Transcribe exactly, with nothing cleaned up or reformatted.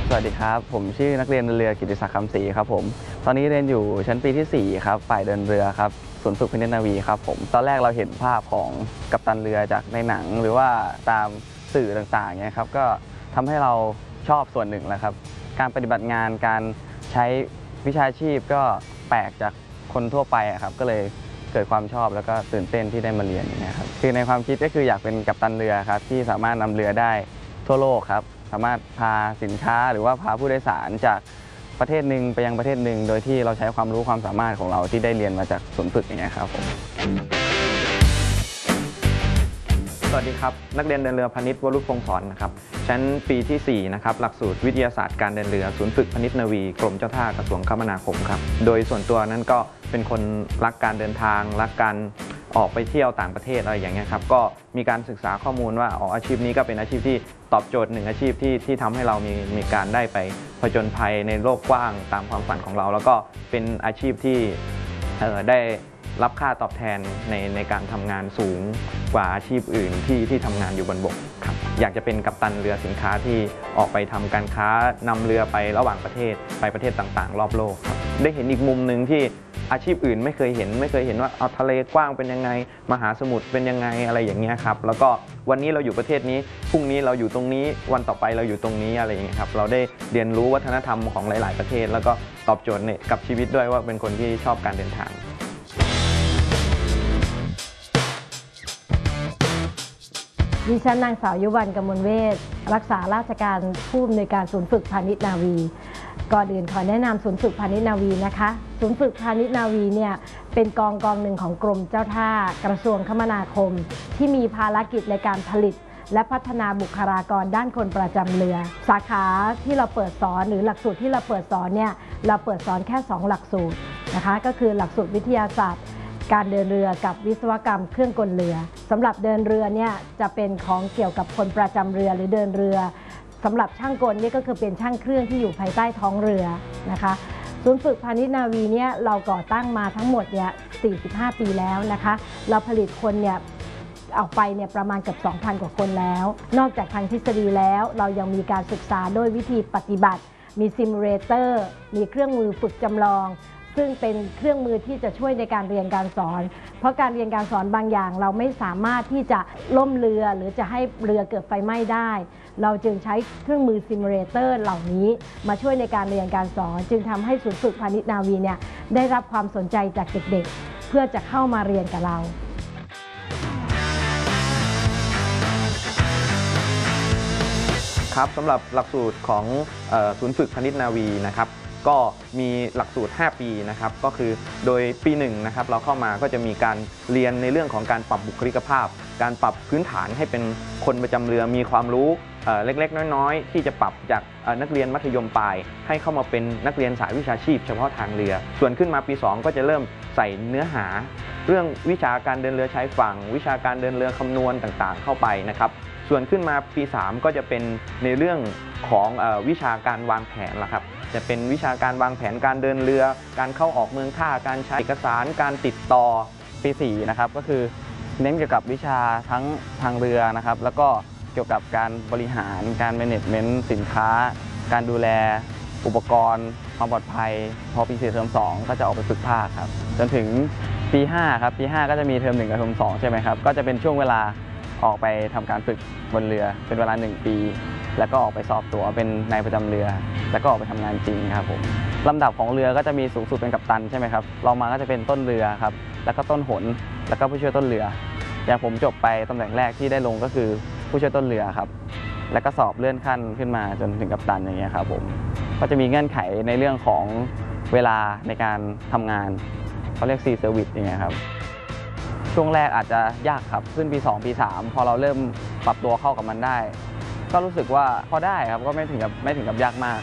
สวัสดีครับผมชื่อนักเรียนเรือกิติศักดิ์คำศรีครับผมตอนนี้เรียนอยู่ชั้นปีที่สี่ครับฝ่ายเดินเรือครับศูนย์ฝึกพินิจนาวีครับผมตอนแรกเราเห็นภาพของกัปตันเรือจากในหนังหรือว่าตามสื่อต่างๆเนี่ยครับก็ทำให้เราชอบส่วนหนึ่งแล้วครับการปฏิบัติงานการใช้วิชาชีพก็แปลกจากคนทั่วไปครับก็เลยเกิดความชอบแล้วก็ตื่นเต้นที่ได้มาเรียนอย่างเงี้ยครับคือในความคิดก็คืออยากเป็นกัปตันเรือครับที่สามารถนำเรือได้ทั่วโลกครับสามารถพาสินค้าหรือว่าพาผู้โดยสารจากประเทศหนึ่งไปยังประเทศหนึ่งโดยที่เราใช้ความรู้ความสามารถของเราที่ได้เรียนมาจากศูนย์ฝึกอย่างเงี้ยครับผมสวัสดีครับนักเรียนเดินเรือพาณิชย์วรุษพงศ์สอนนะครับชั้นปีที่สี่นะครับหลักสูตรวิทยาศาสตร์การเดินเรือศูนย์ฝึกพาณิชย์นาวีกรมเจ้าท่ากระทรวงคมนาคมครับโดยส่วนตัวนั้นก็เป็นคนรักการเดินทางรักการออกไปเที่ยวต่างประเทศอะไรอย่างเงี้ยครับก็มีการศึกษาข้อมูลว่าอ๋ออาชีพนี้ก็เป็นอาชีพที่ตอบโจทย์หนึ่งอาชีพที่ที่ทำให้เรามีมีการได้ไปผจญภัยในโลกกว้างตามความฝันของเราแล้วก็เป็นอาชีพที่ได้รับค่าตอบแทนในในการทำงานสูงกว่าอาชีพอื่นที่ที่ทำงานอยู่บนบกครับอยากจะเป็นกัปตันเรือสินค้าที่ออกไปทำการค้านำเรือไประหว่างประเทศไปประเทศต่างๆรอบโลกครับได้เห็นอีกมุมหนึ่งที่อาชีพอื่นไม่เคยเห็นไม่เคยเห็นว่าเอาทะเลกว้างเป็นยังไงมหาสมุทรเป็นยังไงอะไรอย่างเงี้ยครับแล้วก็วันนี้เราอยู่ประเทศนี้พรุ่งนี้เราอยู่ตรงนี้วันต่อไปเราอยู่ตรงนี้อะไรอย่างเงี้ยครับเราได้เรียนรู้วัฒนธรรมของหลายๆประเทศแล้วก็ตอบโจทย์เนี่ยกับชีวิตด้วยว่าเป็นคนที่ชอบการเดินทางดิฉันนางสาวยุวรรณ กมลเวชรักษาราชการผู้อำนวยการศูนย์ฝึกพาณิชย์นาวีก่อนอื่นขอแนะนำศูนย์ฝึกพาณิชย์นาวีนะคะศูนย์ฝึกพาณิชย์นาวีเนี่ยเป็นกองกองหนึ่งของกรมเจ้าท่ากระทรวงคมนาคมที่มีภารกิจในการผลิตและพัฒนาบุคลากรด้านคนประจำเรือสาขาที่เราเปิดสอนหรือหลักสูตรที่เราเปิดสอนเนี่ยเราเปิดสอนแค่สองหลักสูตรนะคะก็คือหลักสูตรวิทยาศาสตร์การเดินเรือกับวิศวกรรมเครื่องกลเรือสำหรับเดินเรือเนี่ยจะเป็นของเกี่ยวกับคนประจำเรือหรือเดินเรือสำหรับช่างกลนี่ก็คือเป็นช่างเครื่องที่อยู่ภายใต้ท้องเรือนะคะศูนย์ฝึกพาณิชย์นาวีเนี่ยเราก่อตั้งมาทั้งหมดเนี่ยสี่สิบห้าปีแล้วนะคะเราผลิตคนเนี่ยออกไปเนี่ยประมาณเกือบ สองพัน กว่าคนแล้วนอกจากทางทฤษฎีแล้วเรายังมีการศึกษาด้วยวิธีปฏิบัติมีซิมูเลเตอร์มีเครื่องมือฝึกจำลองซึ่งเป็นเครื่องมือที่จะช่วยในการเรียนการสอนเพราะการเรียนการสอนบางอย่างเราไม่สามารถที่จะล่มเรือหรือจะให้เรือเกิดไฟไหม้ได้เราจึงใช้เครื่องมือซิมูเลเตอร์เหล่านี้มาช่วยในการเรียนการสอนจึงทำให้ศูนย์ฝึกพาณิชย์นาวีเนี่ยได้รับความสนใจจากเด็กๆเพื่อจะเข้ามาเรียนกับเราครับสำหรับหลักสูตรของศูนย์ฝึกพาณิชย์นาวีนะครับก็มีหลักสูตรห้าปีนะครับก็คือโดยปีหนึ่งนะครับเราเข้ามาก็จะมีการเรียนในเรื่องของการปรับบุคลิกภาพการปรับพื้นฐานให้เป็นคนประจำเรือมีความรู้เล็กๆน้อยๆที่จะปรับจากนักเรียนมัธยมปลายให้เข้ามาเป็นนักเรียนสายวิชาชีพเฉพาะทางเรือส่วนขึ้นมาปีสองก็จะเริ่มใส่เนื้อหาเรื่องวิชาการเดินเรือชายฝั่งวิชาการเดินเรือคำนวณต่างๆเข้าไปนะครับส่วนขึ้นมาปีสามก็จะเป็นในเรื่องของเอ่อวิชาการวางแผนละครับจะเป็นวิชาการวางแผนการเดินเรือการเข้าออกเมืองท่าการใช้เอกสารการติดต่อปีสี่นะครับก็คือเน้นเกี่ยวกับวิชาทั้งทางเรือนะครับแล้วก็เกี่ยวกับการบริหารการแมเนจเมนต์สินค้าการดูแลอุปกรณ์ความปลอดภัยพอปีสี่เทอมสองก็จะออกไปฝึกภาคครับจนถึงปีห้าครับปีห้าก็จะมีเทอมหนึ่งกับเทอมสองใช่ไหมครับก็จะเป็นช่วงเวลาออกไปทำการฝึกบนเรือเป็นเวลาหนึ่งปีแล้วก็ออกไปสอบตัวเป็นนายประจำเรือแล้วก็ออกไปทำงานจริงครับผมลำดับของเรือก็จะมีสูงสุดเป็นกัปตันใช่ไหมครับเรามาก็จะเป็นต้นเรือครับแล้วก็ต้นหนแล้วก็ผู้ช่วยต้นเรืออย่างผมจบไปตำแหน่งแรกที่ได้ลงก็คือผู้ช่วยต้นเรือครับแล้วก็สอบเลื่อนขั้นขึ้นมาจนถึงกัปตันอย่างเงี้ยครับผมก็จะมีเงื่อนไขในเรื่องของเวลาในการทำงานเขาเรียกซีเซอร์วิสอย่างเงี้ยครับช่วงแรกอาจจะยากครับขึ้นปีสองปีสามพอเราเริ่มปรับตัวเข้ากับมันได้ก็รู้สึกว่าพอได้ครับก็ไม่ถึงกับไม่ถึงกับยากมาก